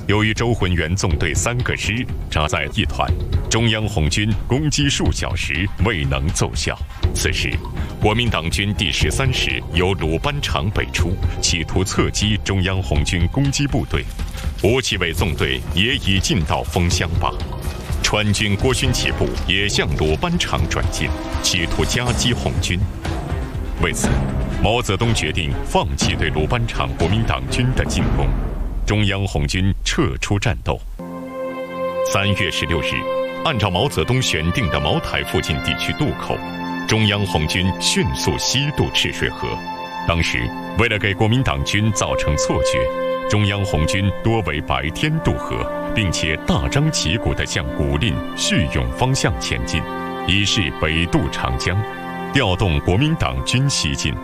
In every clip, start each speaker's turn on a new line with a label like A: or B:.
A: 由于周浑元纵队3个师扎在一团，中央红军攻击数小时未能奏效。此时，国民党军第13师由鲁班场北出，企图侧击中央红军攻击部队。吴奇伟纵队也已进到枫香坝，川军郭勋起部也向鲁班场转进，企图夹击红军。为此，毛泽东决定放弃对鲁班场国民党军的进攻，中央红军撤出战斗。3月16日，按照毛泽东选定的茅台附近地区渡口，中央红军迅速西渡赤水河。当时，为了给国民党军造成错觉，中央红军多为白天渡河，并且大张旗鼓地向古蔺、叙永方向前进，以示北渡长江，调动国民党军西进。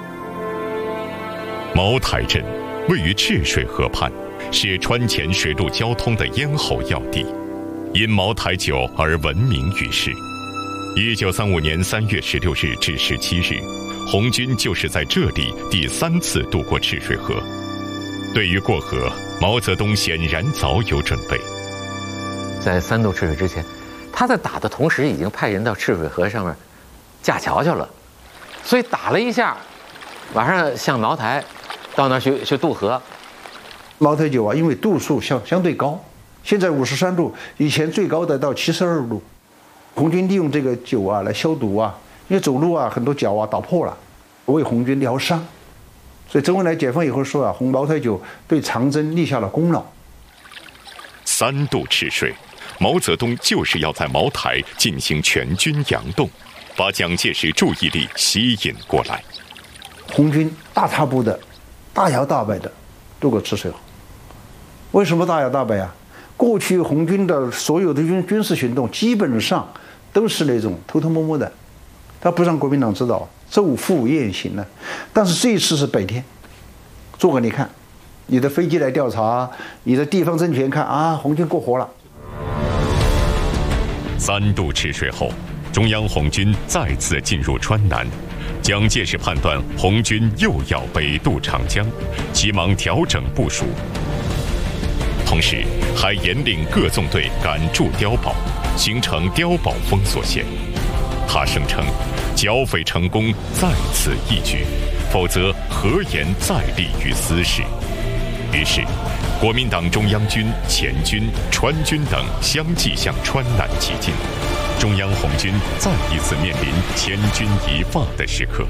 A: 茅台镇位于赤水河畔，是川黔水陆交通的咽喉要地，因茅台酒而闻名于世。1935年3月16日至17日，红军就是在这里第3次渡过赤水河。对于过河，毛泽东显然早有准备。
B: 在3渡赤水之前，他在打的同时已经派人到赤水河上面架桥去了，所以打了一下，晚上向茅台到那儿去渡河。
C: 茅台酒啊，因为度数相对高，现在53度，以前最高的到72度。红军利用这个酒啊来消毒啊，因为走路啊很多脚啊打破了，为红军疗伤。所以周恩来解放以后说啊，红茅台酒对长征立下了功劳。
A: 3渡赤水，毛泽东就是要在茅台进行全军佯动，把蒋介石注意力吸引过来。
C: 红军大踏步的、大摇大摆的渡过赤水河。为什么大摇大摆啊？过去红军的所有的军事行动基本上都是那种偷偷摸摸的，他不让国民党知道，昼伏夜行呢。但是这一次是白天，做给你看，你的飞机来调查，你的地方政权看啊，红军过河了。
A: 3渡赤水后，中央红军再次进入川南，蒋介石判断红军又要北渡长江，急忙调整部署，同时还严令各纵队赶驻碉堡，形成碉堡封锁线。他声称，剿匪成功在此一举，否则何言再立于斯事。于是，国民党中央军、黔军、川军等相继向川南急进，中央红军再一次面临千钧一发的时刻。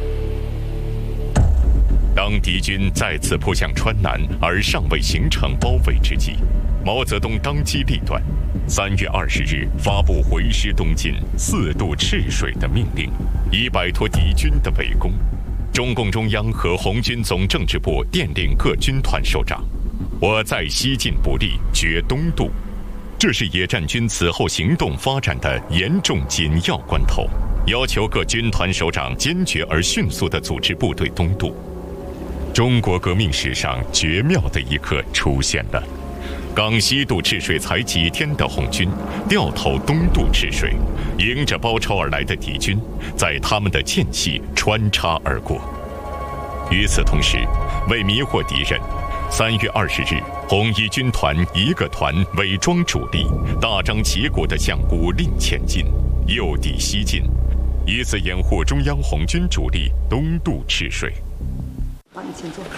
A: 当敌军再次扑向川南而尚未形成包围之际，毛泽东当机立断，3月20日发布回师东进4渡赤水的命令，以摆脱敌军的围攻。中共中央和红军总政治部电令各军团首长：我在西进不利，决东渡。这是野战军此后行动发展的严重紧要关头，要求各军团首长坚决而迅速地组织部队东渡。中国革命史上绝妙的一刻出现了。刚西渡赤水才几天的红军掉头东渡赤水，迎着包抄而来的敌军，在他们的间隙穿插而过。与此同时，为迷惑敌人，3月20日，红一军团一个团伪装主力，大张旗鼓地向古蔺前进，诱敌西进，以此掩护中央红军主力东渡赤水。
D: 好，你请坐。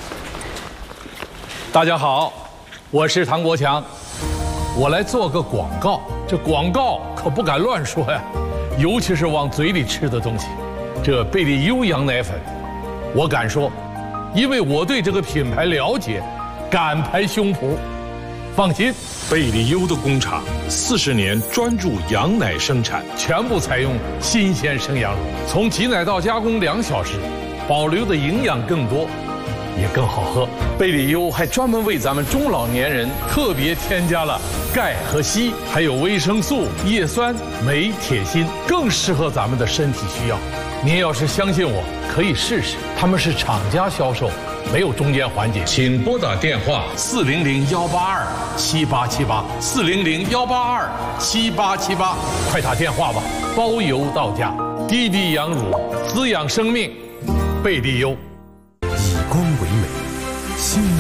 E: 大家好，我是唐国强，我来做个广告。这广告可不敢乱说呀，尤其是往嘴里吃的东西。这贝利优羊奶粉，我敢说，因为我对这个品牌了解，敢拍胸脯。放心，
F: 贝利优的工厂40年专注羊奶生产，
E: 全部采用新鲜生羊乳，从挤奶到加工2小时，保留的营养更多，也更好喝。贝利优还专门为咱们中老年人特别添加了钙和硒，还有维生素、叶酸、镁、铁、锌，更适合咱们的身体需要。您要是相信我，可以试试。他们是厂家销售，没有中间环节。
F: 请拨打电话
E: 400-182-78784，400-182-78788，快打电话吧，包邮到家。滴滴羊乳，滋养生命，贝利优。
G: 以光为美，心